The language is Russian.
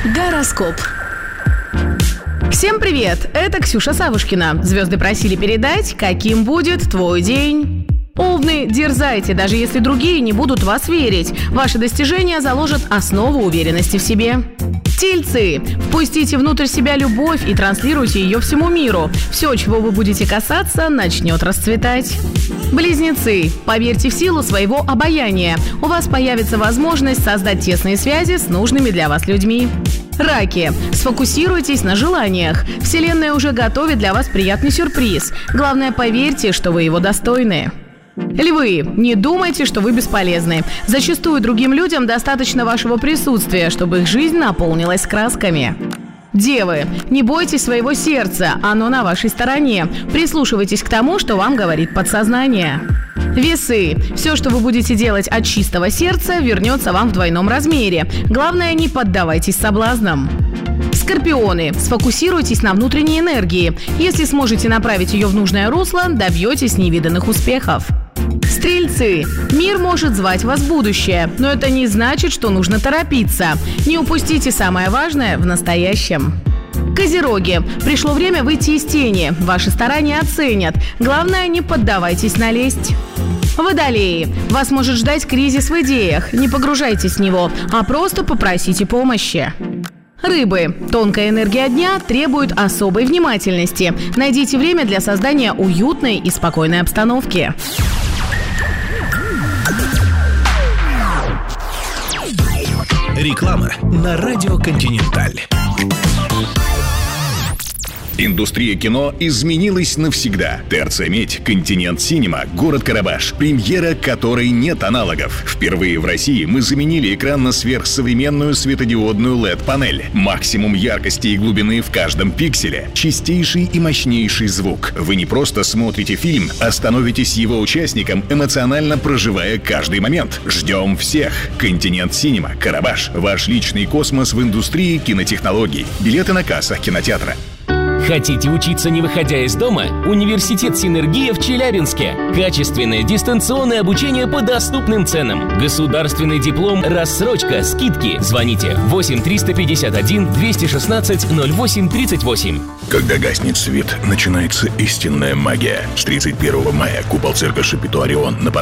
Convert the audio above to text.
Гороскоп. Всем привет! Это Ксюша Савушкина. Звезды просили передать, каким будет твой день. Овны, дерзайте, даже если другие не будут в вас верить. Ваши достижения заложат основу уверенности в себе. Тельцы, впустите внутрь себя любовь и транслируйте ее всему миру. Все, чего вы будете касаться, начнет расцветать. Близнецы, поверьте в силу своего обаяния. У вас появится возможность создать тесные связи с нужными для вас людьми. Раки, сфокусируйтесь на желаниях. Вселенная уже готовит для вас приятный сюрприз. Главное, поверьте, что вы его достойны. Львы, не думайте, что вы бесполезны. Зачастую другим людям достаточно вашего присутствия, чтобы их жизнь наполнилась красками. Девы, не бойтесь своего сердца, оно на вашей стороне. Прислушивайтесь к тому, что вам говорит подсознание. Весы, все, что вы будете делать от чистого сердца, вернется вам в двойном размере. Главное, не поддавайтесь соблазнам. Скорпионы, сфокусируйтесь на внутренней энергии. Если сможете направить ее в нужное русло, добьетесь невиданных успехов. Стрельцы, мир может звать вас в будущее, но это не значит, что нужно торопиться. Не упустите самое важное в настоящем. Козероги, пришло время выйти из тени. Ваши старания оценят. Главное, не поддавайтесь на лесть. Водолеи, вас может ждать кризис в идеях. Не погружайтесь в него, а просто попросите помощи. Рыбы. Тонкая энергия дня требует особой внимательности. Найдите время для создания уютной и спокойной обстановки. Реклама на радио «Континенталь». Индустрия кино изменилась навсегда. ТРЦ «Медь», «Континент Синема», город Карабаш. Премьера, которой нет аналогов. Впервые в России мы заменили экран на сверхсовременную светодиодную LED-панель. Максимум яркости и глубины в каждом пикселе. Чистейший и мощнейший звук. Вы не просто смотрите фильм, а становитесь его участником, эмоционально проживая каждый момент. Ждем всех. «Континент Синема», Карабаш. Ваш личный космос в индустрии кинотехнологий. Билеты на кассах кинотеатра. Хотите учиться, не выходя из дома? Университет «Синергия» в Челябинске. Качественное дистанционное обучение по доступным ценам. Государственный диплом, рассрочка, скидки. Звоните 8 351 216 08 38. Когда гаснет свет, начинается истинная магия. С 31 мая купол церкви Шапито Орион на